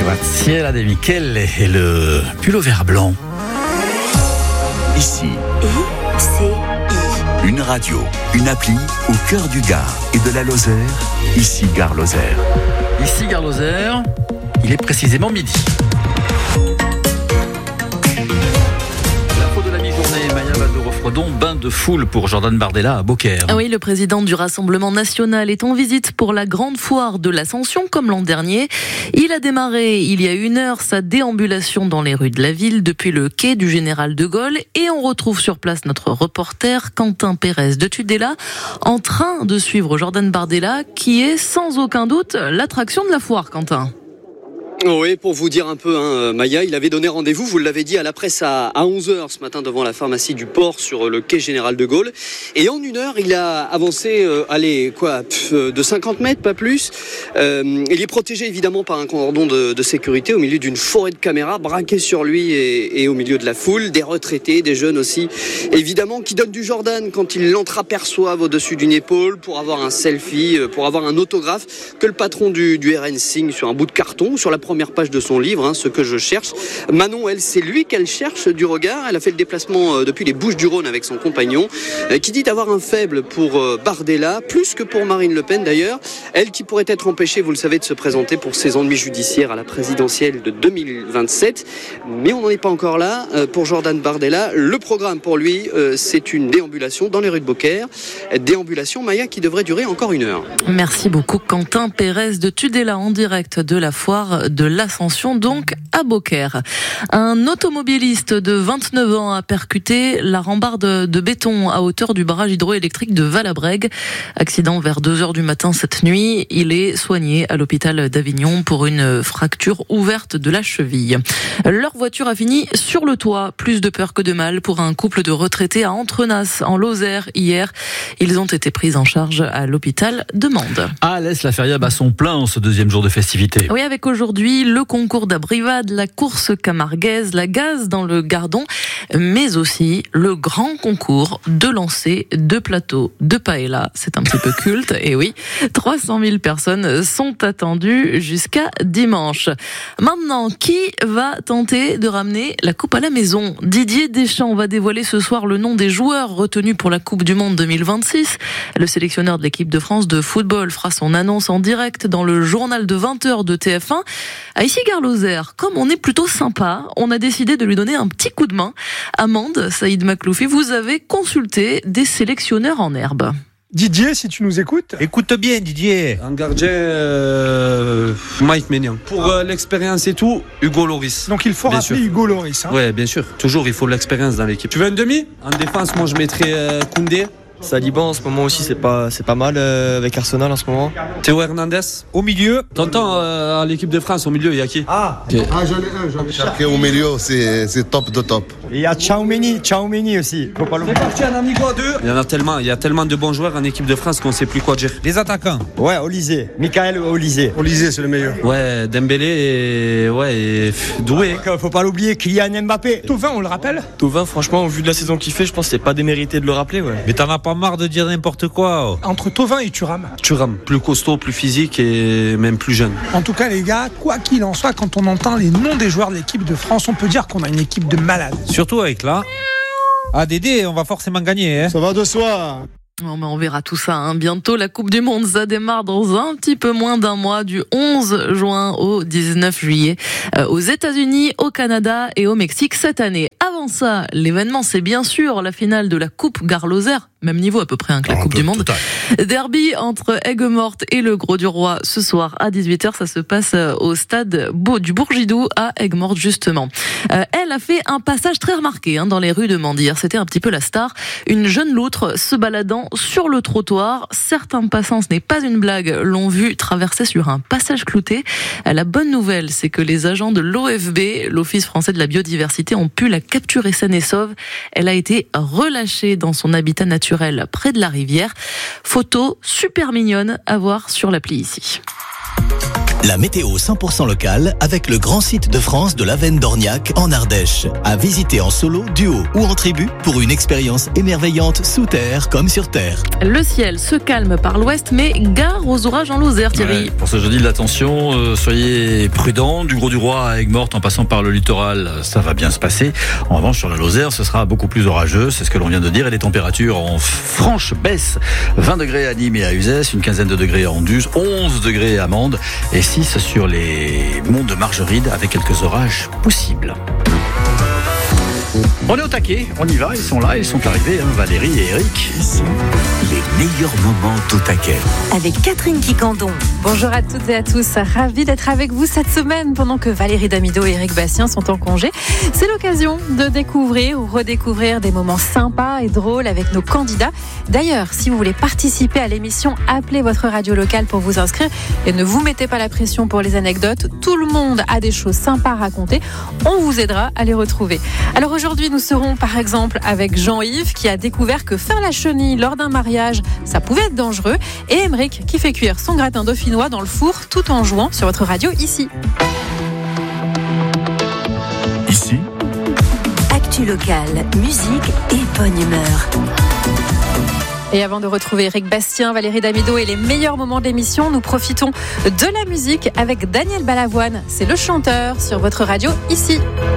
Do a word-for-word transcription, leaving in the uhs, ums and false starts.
Grazie De Michele et le pull au vert blanc. Ici, I C I. une radio, une appli au cœur du Gard et de la Lozère. Ici, Gare Lozère. Ici Gare Lozère, il est précisément midi. L'info de la mi-journée, Maya Valdorofredon, bain de foule pour Jordan Bardella à Beaucaire. Ah oui, le président du Rassemblement national est en visite pour la grande foire de l'Ascension, comme l'an dernier. Il a démarré il y a une heure sa déambulation dans les rues de la ville depuis le quai du Général de Gaulle et on retrouve sur place notre reporter Quentin Pérez de Tudela en train de suivre Jordan Bardella qui est sans aucun doute l'attraction de la foire, Quentin. Oui, pour vous dire un peu, hein, Maya, il avait donné rendez-vous, vous l'avez dit, à la presse à, à onze heures ce matin devant la pharmacie du Port sur le quai Général de Gaulle. Et en une heure, il a avancé, euh, allez, quoi, pff, de cinquante mètres, pas plus. Euh, il est protégé évidemment par un cordon de, de sécurité au milieu d'une forêt de caméras braquées sur lui et, et au milieu de la foule. Des retraités, des jeunes aussi, évidemment, qui donnent du Jordan quand ils l'entreaperçoivent au-dessus d'une épaule pour avoir un selfie, pour avoir un autographe que le patron du, du R N signe sur un bout de carton, sur la première page de son livre, hein, Ce que je cherche. Manon, elle, c'est lui qu'elle cherche du regard. Elle a fait le déplacement euh, depuis les Bouches-du-Rhône avec son compagnon, euh, qui dit avoir un faible pour euh, Bardella, plus que pour Marine Le Pen d'ailleurs. Elle qui pourrait être empêchée, vous le savez, de se présenter pour ses ennuis judiciaires à la présidentielle de deux mille vingt-sept. Mais on n'en est pas encore là. Euh, pour Jordan Bardella, le programme pour lui, euh, c'est une déambulation dans les rues de Beaucaire. Déambulation, Maya, qui devrait durer encore une heure. Merci beaucoup Quentin Pérez de Tudela en direct de la foire de l'Ascension, donc à Beaucaire. Un automobiliste de vingt-neuf ans a percuté la rambarde de béton à hauteur du barrage hydroélectrique de Valabrègue. Accident vers deux heures du matin cette nuit. Il est soigné à l'hôpital d'Avignon pour une fracture ouverte de la cheville. Leur voiture a fini sur le toit. Plus de peur que de mal pour un couple de retraités à Entrenas, en Lozère, hier. Ils ont été pris en charge à l'hôpital de Mende. Ah, laisse la feria bat son plein en ce deuxième jour de festivité. Oui, avec aujourd'hui le concours d'Abrivade, la course camarguaise, la gaz dans le Gardon, mais aussi le grand concours de lancer de plateaux de paella. C'est un petit peu culte, et oui, trois cent mille personnes sont attendues jusqu'à dimanche. Maintenant, qui va tenter de ramener la coupe à la maison ? Didier Deschamps va dévoiler ce soir le nom des joueurs retenus pour la Coupe du Monde deux mille vingt-six. Le sélectionneur de l'équipe de France de football fera son annonce en direct dans le journal de vingt heures de T F un. À ici Gare Lozère, comme on est plutôt sympa, on a décidé de lui donner un petit coup de main. Amande, Saïd Makloufi, vous avez consulté des sélectionneurs en herbe. Didier, si tu nous écoutes. Écoute bien, Didier. Un gardien, euh, Mike Maignan. Pour euh, l'expérience et tout, Hugo Lloris. Donc il faut bien rappeler sûr. Hugo Lloris. Hein. Ouais, bien sûr. Toujours, il faut de l'expérience dans l'équipe. Tu veux un demi ? En défense, moi, je mettrais euh, Koundé. Saliban en ce moment aussi c'est pas c'est pas mal euh, avec Arsenal en ce moment. Théo Hernandez. Au milieu. T'entends euh, à l'équipe de France, au milieu, il y a qui ? Ah, okay. Ah j'en ai un, j'en ai Chercher au milieu, c'est, c'est top de top. Il y a Tchouaméni, Tchouaméni aussi. Faut pas l'oublier. C'est parti, un amigo à deux. Il y en a tellement, il y a tellement de bons joueurs en équipe de France qu'on sait plus quoi dire. Les attaquants. Ouais, Olysée. Michael Olysée. Olysée, c'est le meilleur. Ouais, Dembélé et ouais, et pff, doué. Faut pas l'oublier, Kylian Mbappé. Thauvin, on le rappelle ? Thauvin, franchement, au vu de la saison qu'il fait, je pense que c'est pas démérité de le rappeler, ouais. Mais t'en as pas marre de dire n'importe quoi. Entre Thauvin et Thuram. Thuram, plus costaud, plus physique et même plus jeune. En tout cas, les gars, quoi qu'il en soit, quand on entend les noms des joueurs de l'équipe de France, on peut dire qu'on a une équipe de malades. Surtout avec là. Ah Dédé, on va forcément gagner. Hein. Ça va de soi. Oh, mais on verra tout ça hein. Bientôt. La Coupe du Monde, ça démarre dans un petit peu moins d'un mois, du onze juin au dix-neuf juillet, euh, aux États-Unis, au Canada et au Mexique cette année. Avant ça, l'événement, c'est bien sûr la finale de la Coupe Gare Lozère, même niveau à peu près hein, que la Un Coupe peu, du Monde. total. Derby entre Aigues-Mortes et le Gros du Roi ce soir à dix-huit heures. Ça se passe au stade du Bourgidou à Aigues-Mortes justement. Euh, elle a fait un passage très remarqué hein, dans les rues de Mendière. C'était un petit peu la star. Une jeune loutre se baladant sur le trottoir. Certains passants, ce n'est pas une blague, l'ont vue traverser sur un passage clouté. La bonne nouvelle, c'est que les agents de l'O F B, l'Office français de la biodiversité, ont pu la capturer saine et sauve. Elle a été relâchée dans son habitat naturel près de la rivière. Photo super mignonne à voir sur l'appli ici. La météo cent pour cent locale avec le grand site de France de l'Avenne d'Orniac en Ardèche. À visiter en solo, duo ou en tribu pour une expérience émerveillante sous terre comme sur terre. Le ciel se calme par l'ouest, mais gare aux orages en Lozère, Thierry. Ouais, pour ce jeudi de l'attention, euh, soyez prudents. Du Gros-du-Roi à Aigues-Mortes en passant par le littoral, ça va bien se passer. En revanche, sur la Lozère, ce sera beaucoup plus orageux. C'est ce que l'on vient de dire. Et les températures en franche baisse. vingt degrés à Nîmes et à Uzès, une quinzaine de degrés à Anduze, onze degrés à Mende et six sur les monts de Margeride avec quelques orages possibles. On est au taquet, on y va, ils sont là, ils sont arrivés, hein, Valérie et Eric. Ici, les meilleurs moments au taquet. Avec Catherine Quicandon. Bonjour à toutes et à tous, ravi d'être avec vous cette semaine pendant que Valérie Damido et Eric Bastien sont en congé. C'est l'occasion de découvrir ou redécouvrir des moments sympas et drôles avec nos candidats. D'ailleurs, si vous voulez participer à l'émission, appelez votre radio locale pour vous inscrire et ne vous mettez pas la pression pour les anecdotes. Tout le monde a des choses sympas à raconter. On vous aidera à les retrouver. Alors aujourd'hui, nous serons par exemple avec Jean-Yves qui a découvert que faire la chenille lors d'un mariage, ça pouvait être dangereux, et Émeric qui fait cuire son gratin dauphinois dans le four tout en jouant sur votre radio ici. Ici, Actu locale, musique et bonne humeur. Et avant de retrouver Eric Bastien, Valérie Damido et les meilleurs moments de l'émission, nous profitons de la musique avec Daniel Balavoine. C'est le chanteur sur votre radio ici.